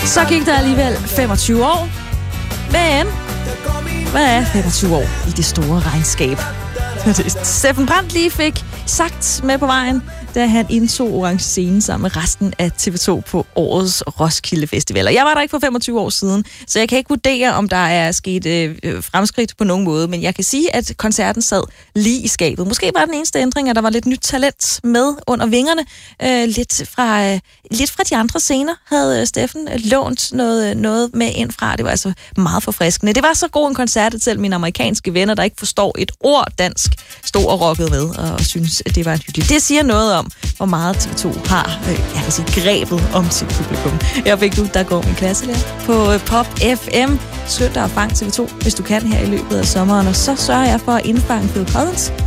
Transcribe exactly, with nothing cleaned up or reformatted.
Så gik der alligevel femogtyve år. Men hvad er femogtyve år i det store regnskab? Steffen Brandt lige fik sagt med på vejen, da han indtog Orange Scene sammen med resten af T V to på årets Roskilde Festival. Og jeg var der ikke for femogtyve år siden, så jeg kan ikke vurdere, om der er sket øh, fremskridt på nogen måde, men jeg kan sige, at koncerten sad lige i skabet. Måske var den eneste ændring, at der var lidt nyt talent med under vingerne. Øh, lidt, fra, øh, lidt fra de andre scener havde Steffen lånt noget, noget med ind fra. Det var altså meget forfriskende. Det var så god en koncert, at selv mine amerikanske venner, der ikke forstår et ord dansk, stod og rockede med og synes, at det var hyggeligt. Det siger noget om, hvor meget T V to har, øh, jeg kan sige, grebet om sit publikum. Jeg fik du, der går min klasse der på øh, Pop F M. Skynd dig at fange T V to, hvis du kan her i løbet af sommeren, og så sørger jeg for at indfange Phil Collins